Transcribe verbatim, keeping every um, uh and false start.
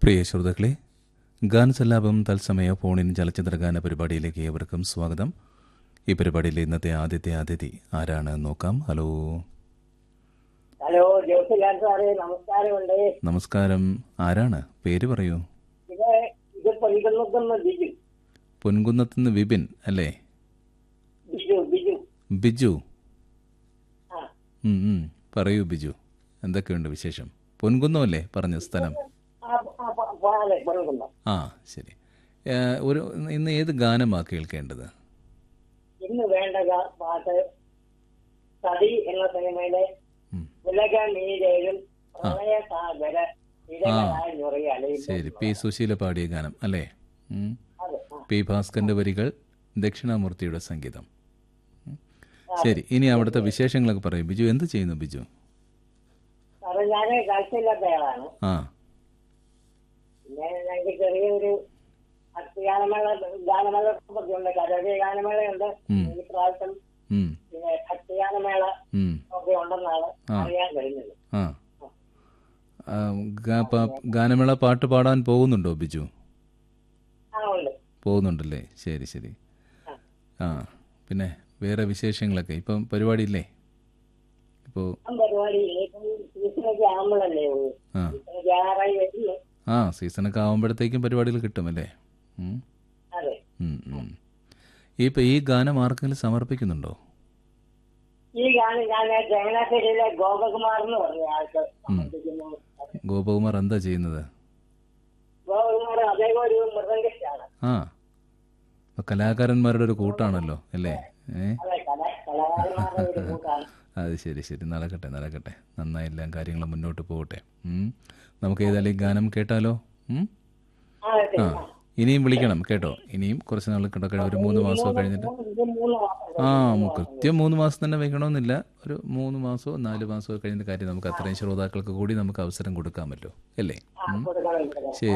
പ്രിയ ശ്രോതാക്കളെ, ഗാനസല്ലാപം തത്സമയ ഫോണിൻ ചലച്ചിത്ര ഗാന പരിപാടിയിലേക്ക് ഏവർക്കും സ്വാഗതം. ഈ പരിപാടിയിലെ ഇന്നത്തെ ആദ്യത്തെ അതിഥി ആരാണ് നോക്കാം. ഹലോ ഹലോ ജോസിലാൽ സാറേ, നമസ്കാരമുണ്ട്. നമസ്കാരം. ആരാണ്? പേര് പറയൂ. ഇത് ഇത് പൊൻകുന്നത്തുനിന്ന് ബിജു. പൊൻകുന്നത്തുനിന്ന് വിപിൻ അല്ലേ? ബിജു ബിജു ബിജു. ആ ഉം, ഉം. പറയൂ ബിജു, എന്തൊക്കെയുണ്ട് വിശേഷം? പൊൻകുന്നമല്ലേ പറഞ്ഞ സ്ഥലം? ആ, ആ, പ- പ- അതെ, പൊൻകുന്നം. ആ, ശരി. ഏ, ഒരു ഇന്ന് ഏത് ഗാനമാണ് കേൾക്കേണ്ടത്? ഇന്ന് വേണ്ട ഗാ- പാട്ട് തടി എന്ന സിനിമയിലെ ഉം. ഉലക നീരേഴും പ്രളയ സാഗര ഇരകളായി നുറയലയും. ശരി, പി സുശീല പാടിയ ഗാനം അല്ലേ? ഉം. അതെ, ആ. പി ഭാസ്കറിന്റെ വരികൾ, ദക്ഷിണാമൂർത്തിയുടെ സംഗീതം. ഉം. ശരി, ഇനി അവിടുത്തെ വിശേഷങ്ങളൊക്കെ പറയും. ബിജു എന്ത് ചെയ്യുന്നു ബിജു? സാറേ, ഞാന് കാഴ്ചയില്ലാത്തയാളാണ്. ആ, പിന്നെ ഞങ്ങൾക്ക് ചെറിയൊരു ഭക്തിഗാനമേള ഗാനമേള ഉണ്ട്, കരോക്കെ ഗാനമേളയുണ്ട്. ഉം. ഈ പ്രാവശ്യം ഉം, പിന്നെ ഭക്തിഗാനമേള ഉം. ഒക്കെ ഉണ്ടെന്നാണ് ആ. അറിയാൻ കഴിഞ്ഞത്. ആ ആ, ഗാ- പാ- ഗാനമേള പാട്ട് പാടാൻ പോകുന്നുണ്ടോ ബിജു? ആ, ഉണ്ട്. പോകുന്നുണ്ടല്ലേ? ശരി ശരി. ആ, പിന്നെ വേറെ വിശേഷങ്ങളൊക്കെ ഇപ്പം പരിപാടി ഇല്ലേ ഇപ്പോൾ? ഇപ്പം പരിപാടിയില്ലേ, ഇപ്പം സീസണൊക്കെ ആകുമ്പോഴല്ലേ ഉള്ളൂ. ആ സീസണൊക്കെ ആറായി വരുന്നു. ആ സീസണൊക്കെ ആകുമ്പോഴത്തേക്കും പരിപാടികൾ കിട്ടുമല്ലേ? ഉം. അതെ, ഉം, ഉം. ഈ ഇപ്പം ഈ ഗാനം ആർക്കെങ്കിലും സമർപ്പിക്കുന്നുണ്ടോ? ഈ ഗാനം ഞാൻ ചങ്ങനാശ്ശേരിയിലെ ഗോപകുമാർ എന്ന് പറഞ്ഞ ആൾക്ക് സമർപ്പിക്കുന്നു. ഗോപകുമാർ എന്താ ചെയ്യുന്നത്? ഗോപകുമാർ അദ്ദേഹം ഒരു മൃദംഗിസ്റ്റാണ്. ആ, ഇപ്പം കലാകാരന്മാരുടെ ഒരു കൂട്ടാണല്ലോ അല്ലേ? ഏ അതെ, കല കലാകാരന്മാരുടെ ഒരു കൂട്ടാണ്. അത് ശരി ശരി. നടക്കട്ടെ നടക്കട്ടെ. നന്നായി എല്ലാം കാര്യങ്ങളും മുന്നോട്ട് പോകട്ടെ. ഉം. നമുക്ക് ഏതായാലും ഈ ഗാനം കേട്ടാലോ? ഉം. ആ, അതെ. ആ, ഇനിയും വിളിക്കണം കേട്ടോ. ഇനിയും കുറച്ച് നാൾ കിടക്കണ, ഒരു മൂന്ന് മാസമോ കഴിഞ്ഞിട്ട്. ഇത് മൂന്ന് മാസം ആ, മു- കൃത്യം മൂന്ന് മാസം തന്നെ വെക്കണമെന്നില്ല. ഒരു മൂന്ന് മാസമോ നാല് മാസമോ കഴിഞ്ഞിട്ട് കാര്യം. നമുക്ക് അത്രയും ശ്രോതാക്കൾക്ക് കൂടി നമുക്ക് അവസരം കൊടുക്കാമല്ലോ അല്ലേ? ആ, കൊടുക്കണം കൊടുക്കണം. ശരി.